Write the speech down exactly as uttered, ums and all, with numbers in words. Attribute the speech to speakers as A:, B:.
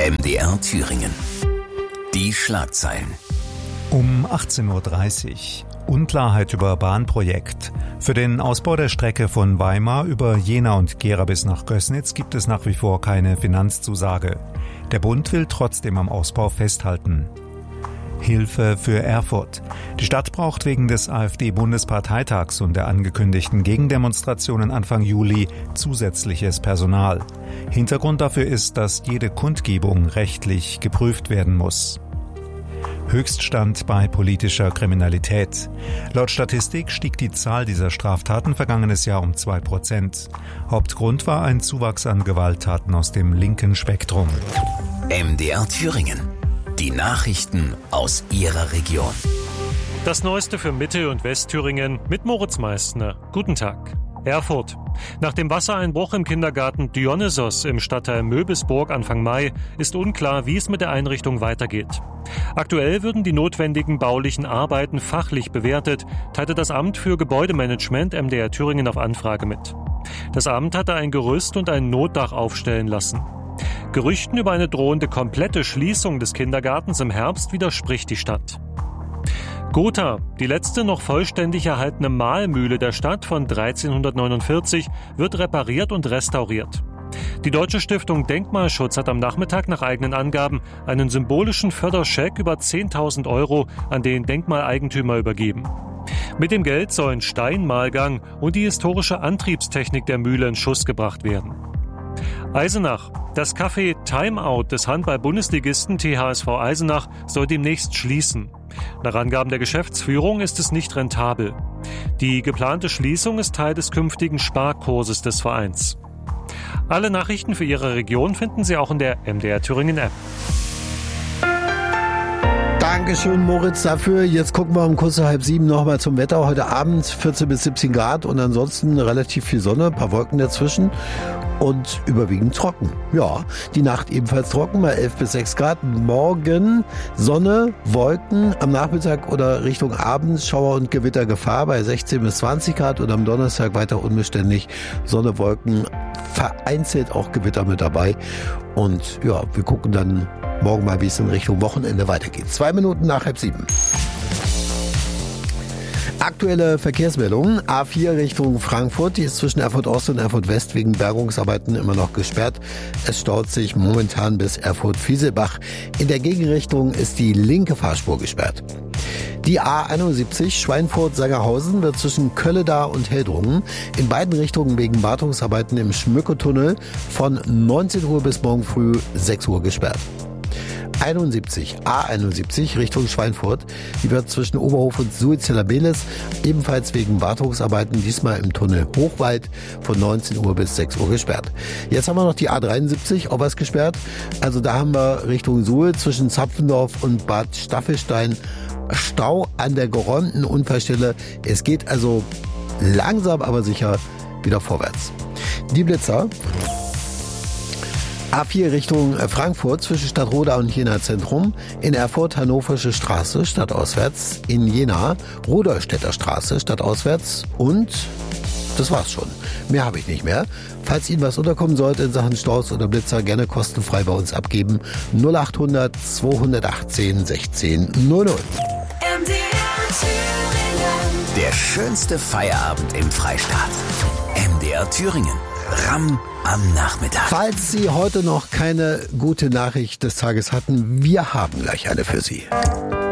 A: M D R Thüringen. Die Schlagzeilen.
B: Um achtzehn Uhr dreißig. Unklarheit über Bahnprojekt. Für den Ausbau der Strecke von Weimar über Jena und Gera bis nach Gößnitz gibt es nach wie vor keine Finanzzusage. Der Bund will trotzdem am Ausbau festhalten. Hilfe für Erfurt. Die Stadt braucht wegen des AfD-Bundesparteitags und der angekündigten Gegendemonstrationen Anfang Juli zusätzliches Personal. Hintergrund dafür ist, dass jede Kundgebung rechtlich geprüft werden muss. Höchststand bei politischer Kriminalität. Laut Statistik stieg die Zahl dieser Straftaten vergangenes Jahr um zwei Prozent. Hauptgrund war ein Zuwachs an Gewalttaten aus dem linken Spektrum.
A: M D R Thüringen. Die Nachrichten aus Ihrer Region.
C: Das Neueste für Mitte- und Westthüringen mit Moritz Meissner. Guten Tag. Erfurt. Nach dem Wassereinbruch im Kindergarten Dionysos im Stadtteil Möbisburg Anfang Mai ist unklar, wie es mit der Einrichtung weitergeht. Aktuell würden die notwendigen baulichen Arbeiten fachlich bewertet, teilte das Amt für Gebäudemanagement M D R Thüringen auf Anfrage mit. Das Amt hatte ein Gerüst und ein Notdach aufstellen lassen. Gerüchten über eine drohende komplette Schließung des Kindergartens im Herbst widerspricht die Stadt. Gotha, die letzte noch vollständig erhaltene Mahlmühle der Stadt von dreizehnhundertneunundvierzig, wird repariert und restauriert. Die Deutsche Stiftung Denkmalschutz hat am Nachmittag nach eigenen Angaben einen symbolischen Förderscheck über zehntausend Euro an den Denkmaleigentümer übergeben. Mit dem Geld sollen Steinmahlgang und die historische Antriebstechnik der Mühle in Schuss gebracht werden. Eisenach. Das Café Timeout des Handball-Bundesligisten T H S V Eisenach soll demnächst schließen. Nach Angaben der Geschäftsführung ist es nicht rentabel. Die geplante Schließung ist Teil des künftigen Sparkurses des Vereins. Alle Nachrichten für Ihre Region finden Sie auch in der M D R Thüringen App.
D: Dankeschön, Moritz, dafür. Jetzt gucken wir um kurz nach halb sieben nochmal zum Wetter. Heute Abend vierzehn bis siebzehn Grad und ansonsten relativ viel Sonne, ein paar Wolken dazwischen und überwiegend trocken. Ja, die Nacht ebenfalls trocken, mal elf bis sechs Grad. Morgen Sonne, Wolken, am Nachmittag oder Richtung Abend Schauer- und Gewittergefahr bei sechzehn bis zwanzig Grad und am Donnerstag weiter unbeständig Sonne, Wolken, vereinzelt auch Gewitter mit dabei. Und ja, wir gucken dann morgen mal, wie es in Richtung Wochenende weitergeht. Zwei Minuten nach halb sieben. Aktuelle Verkehrsmeldungen. A vier Richtung Frankfurt, die ist zwischen Erfurt Ost und Erfurt West wegen Bergungsarbeiten immer noch gesperrt. Es staut sich momentan bis Erfurt-Fieselbach. In der Gegenrichtung ist die linke Fahrspur gesperrt. Die A einundsiebzig Schweinfurt-Sangerhausen wird zwischen Kölleda und Heldrungen in beiden Richtungen wegen Wartungsarbeiten im Schmücketunnel von neunzehn Uhr bis morgen früh sechs Uhr gesperrt. einundsiebzig A einundsiebzig Richtung Schweinfurt. Die wird zwischen Oberhof und Suizeller-Beles ebenfalls wegen Wartungsarbeiten diesmal im Tunnel Hochwald von neunzehn Uhr bis sechs Uhr gesperrt. Jetzt haben wir noch die A dreiundsiebzig, ob es gesperrt. Also da haben wir Richtung Suhl zwischen Zapfendorf und Bad Staffelstein Stau an der geräumten Unfallstelle. Es geht also langsam, aber sicher wieder vorwärts. Die Blitzer. A vier Richtung Frankfurt zwischen Stadtroda und Jena Zentrum, in Erfurt Hannoversche Straße stadtauswärts, in Jena Rudolstädter Straße stadtauswärts und das war's schon. Mehr habe ich nicht mehr. Falls Ihnen was unterkommen sollte in Sachen Staus oder Blitzer, gerne kostenfrei bei uns abgeben. null achthundert zweihundertachtzehn sechzehn null null.
A: M D R Thüringen. Der schönste Feierabend im Freistaat. M D R Thüringen. Ramm am Nachmittag.
D: Falls Sie heute noch keine gute Nachricht des Tages hatten, wir haben gleich eine für Sie.